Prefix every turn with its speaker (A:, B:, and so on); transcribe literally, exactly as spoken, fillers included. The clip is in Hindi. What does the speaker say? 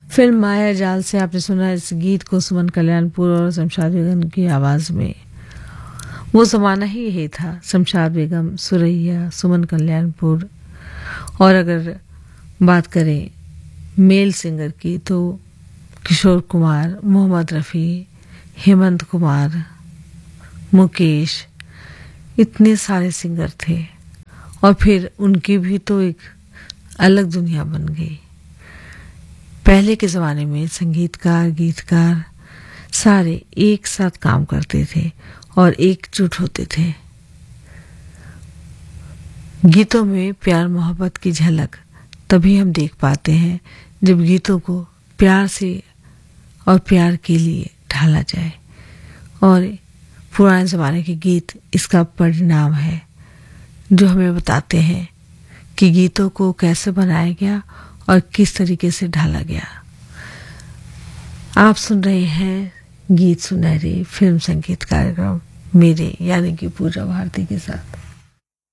A: फिल्म माया जाल से आपने सुना इस गीत को सुमन कल्याणपुर और शमशाद बेगम की आवाज़ में। वो ज़माना ही यही था, शमशाद बेगम, सुरैया, सुमन कल्याणपुर। और अगर बात करें मेल सिंगर की तो किशोर कुमार, मोहम्मद रफ़ी, हेमंत कुमार, मुकेश, इतने सारे सिंगर थे। और फिर उनकी भी तो एक अलग दुनिया बन गई। पहले के ज़माने में संगीतकार, गीतकार सारे एक साथ काम करते थे और एकजुट होते थे। गीतों में प्यार मोहब्बत की झलक तभी हम देख पाते हैं जब गीतों को प्यार से और प्यार के लिए ढाला जाए। और पुराने ज़माने के गीत इसका परिणाम है, जो हमें बताते हैं कि गीतों को कैसे बनाया गया और किस तरीके से ढाला गया। आप सुन रहे हैं गीत सुनहरी फिल्म संगीत कार्यक्रम मेरे यानी कि पूजा भारती के साथ।